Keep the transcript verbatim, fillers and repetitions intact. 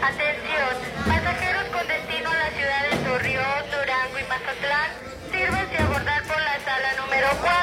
Atención, pasajeros con destino a la ciudad de Torreón, Durango y Mazatlán, sírvanse abordar por la sala número cuatro.